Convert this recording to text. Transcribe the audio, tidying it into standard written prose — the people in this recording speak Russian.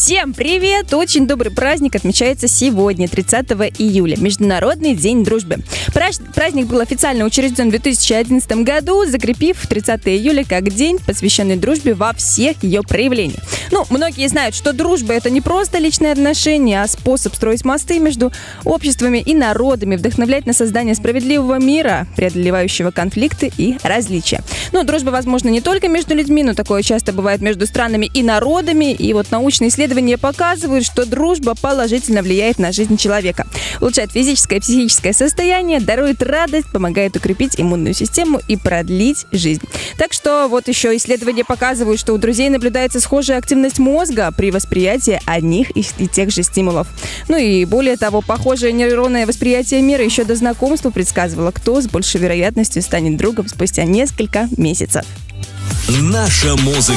Всем привет! Очень добрый праздник отмечается сегодня, 30 июля, Международный день дружбы. Праздник был официально учрежден в 2011 году, закрепив 30 июля как день, посвященный дружбе во всех ее проявлениях. Многие знают, что дружба — это не просто личные отношения, а способ строить мосты между обществами и народами, вдохновлять на создание справедливого мира, преодолевающего конфликты и различия. Дружба возможна не только между людьми, но такое часто бывает между странами и народами. И научные исследования показывают, что дружба положительно влияет на жизнь человека, улучшает физическое и психическое состояние, дарует радость, помогает укрепить иммунную систему и продлить жизнь. Так что еще исследования показывают, что у друзей наблюдается схожая активность мозга при восприятии одних и тех же стимулов. И более того, похожее нейронное восприятие мира еще до знакомства предсказывало, кто с большей вероятностью станет другом спустя несколько месяцев. Наша музыка.